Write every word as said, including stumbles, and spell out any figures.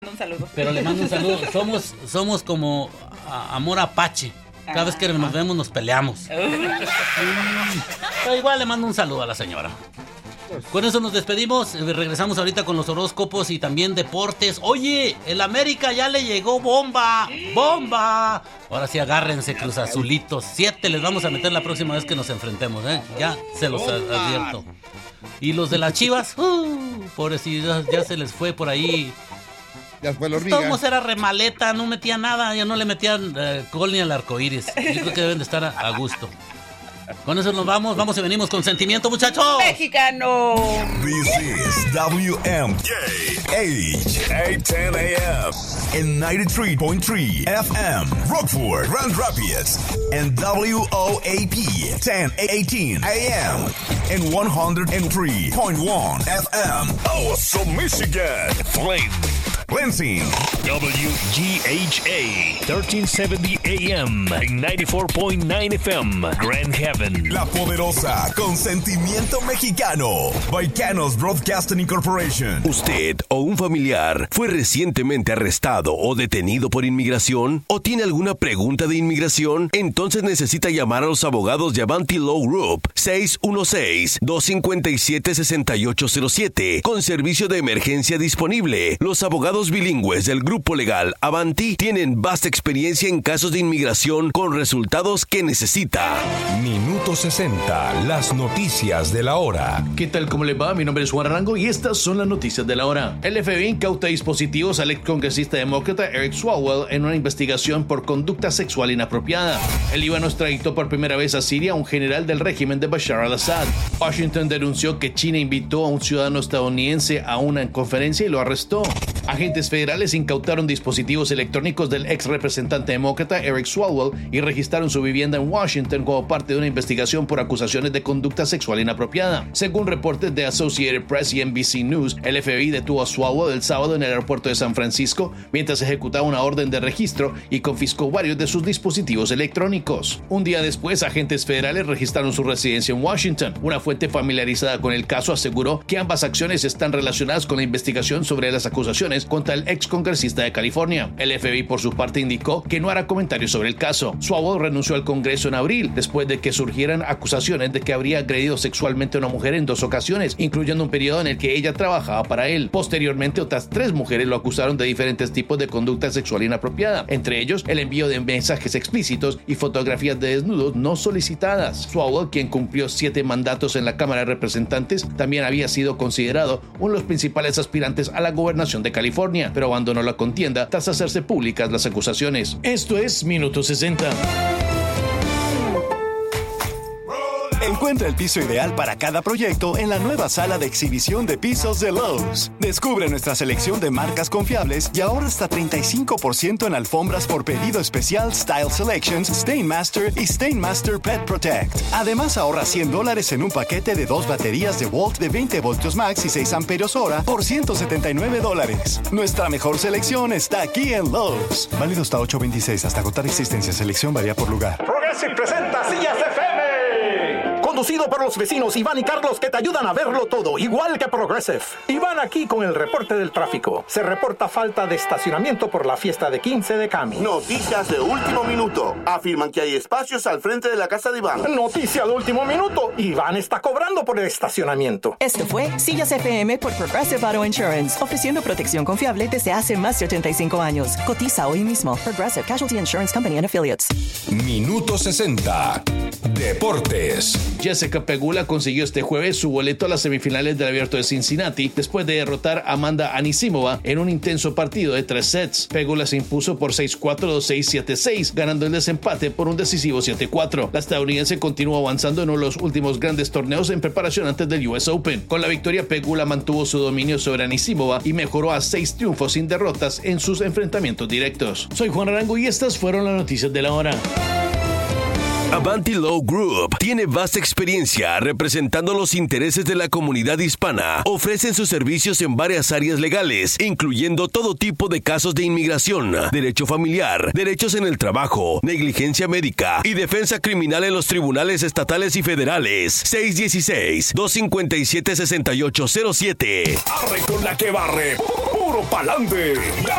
mando un saludo. Pero le mando un saludo. Somos, somos como a, amor apache. Cada ah, vez que nos vemos nos peleamos. Pero igual le mando un saludo a la señora. Con eso nos despedimos. Regresamos ahorita con los horóscopos y también deportes. Oye, el América ya le llegó bomba. ¡Bomba! Ahora sí agárrense, Cruz Azulitos. Siete les vamos a meter la próxima vez que nos enfrentemos, ¿eh? Ya se los advierto. Y los de las Chivas, uh, pobrecitos, ya se les fue por ahí. Ya fue la hormiga. Todos era remaleta, no metía nada, ya no le metían uh, gol ni al arcoíris. Yo creo que deben de estar a, a gusto. Con eso nos vamos, vamos y venimos con sentimiento, muchachos. ¡Mexicano! This is W M K H eight ten A M and ninety-three point three F M, Rockford, Grand Rapids, and W O A P ten eighteen A M and one oh three point one F M, Awesome, Michigan, Flint, Lansing, W G H A thirteen seventy A M and ninety-four point nine F M, Grand Haven. La poderosa con sentimiento mexicano, Baicanos Broadcasting Incorporation. ¿Usted o un familiar fue recientemente arrestado o detenido por inmigración? ¿O tiene alguna pregunta de inmigración? Entonces necesita llamar a los abogados de Avanti Law Group seis uno seis, dos cinco siete, seis ocho cero siete con servicio de emergencia disponible. Los abogados bilingües del grupo legal Avanti tienen vasta experiencia en casos de inmigración con resultados que necesita. Minuto sesenta, las noticias de la hora. ¿Qué tal? ¿Cómo le va? Mi nombre es Juan Arango y estas son las noticias de la hora. El F B I incauta dispositivos al ex congresista demócrata Eric Swalwell en una investigación por conducta sexual inapropiada. El Líbano extraditó por primera vez a Siria a un general del régimen de Bashar al-Assad. Washington denunció que China invitó a un ciudadano estadounidense a una conferencia y lo arrestó. Agentes federales incautaron dispositivos electrónicos del ex representante demócrata Eric Swalwell y registraron su vivienda en Washington como parte de una investigación por acusaciones de conducta sexual inapropiada. Según reportes de Associated Press y N B C News, el F B I detuvo a Swalwell el sábado en el aeropuerto de San Francisco mientras ejecutaba una orden de registro y confiscó varios de sus dispositivos electrónicos. Un día después, agentes federales registraron su residencia en Washington. Una fuente familiarizada con el caso aseguró que ambas acciones están relacionadas con la investigación sobre las acusaciones contra el ex congresista de California. El F B I, por su parte, indicó que no hará comentarios sobre el caso. Swalwell renunció al Congreso en abril después de que surgieran acusaciones de que habría agredido sexualmente a una mujer en dos ocasiones, incluyendo un periodo en el que ella trabajaba para él. Posteriormente, otras tres mujeres lo acusaron de diferentes tipos de conducta sexual inapropiada, entre ellos el envío de mensajes explícitos y fotografías de desnudos no solicitadas. Swalwell, quien cumplió siete mandatos en la Cámara de Representantes, también había sido considerado uno de los principales aspirantes a la gobernación de California, pero abandonó la contienda tras hacerse públicas las acusaciones. Esto es Minuto sesenta. Encuentra el piso ideal para cada proyecto en la nueva sala de exhibición de pisos de Lowe's. Descubre nuestra selección de marcas confiables y ahorra hasta treinta y cinco por ciento en alfombras por pedido especial Style Selections, Stainmaster y Stainmaster Pet Protect. Además, ahorra cien dólares en un paquete de dos baterías de Volt de veinte voltios max y seis amperios hora por ciento setenta y nueve dólares. Nuestra mejor selección está aquí en Lowe's. Válido hasta ocho veintiséis. Hasta agotar existencia. Selección varía por lugar. Progressive presenta Sillas F M. Conducido por los vecinos Iván y Carlos, que te ayudan a verlo todo, igual que Progressive. Iván aquí con el reporte del tráfico. Se reporta falta de estacionamiento por la fiesta de quince de Cami. Noticias de último minuto. Afirman que hay espacios al frente de la casa de Iván. Noticia de último minuto. Iván está cobrando por el estacionamiento. Esto fue Sillas F M por Progressive Auto Insurance, ofreciendo protección confiable desde hace más de ochenta y cinco años. Cotiza hoy mismo. Progressive Casualty Insurance Company and Affiliates. Minuto sesenta. Deportes. Jessica Pegula consiguió este jueves su boleto a las semifinales del Abierto de Cincinnati después de derrotar a Amanda Anisimova en un intenso partido de tres sets. Pegula se impuso por seis cuatro, dos seis, siete seis, ganando el desempate por un decisivo siete cuatro. La estadounidense continúa avanzando en uno de los últimos grandes torneos en preparación antes del U S Open. Con la victoria, Pegula mantuvo su dominio sobre Anisimova y mejoró a seis triunfos sin derrotas en sus enfrentamientos directos. Soy Juan Arango y estas fueron las noticias de la hora. Avanti Law Group tiene vasta experiencia representando los intereses de la comunidad hispana. Ofrecen sus servicios en varias áreas legales, incluyendo todo tipo de casos de inmigración, derecho familiar, derechos en el trabajo, negligencia médica y defensa criminal en los tribunales estatales y federales. seis uno seis, dos cinco siete, seis ocho cero siete. Arre con la que barre, puro pa'lante.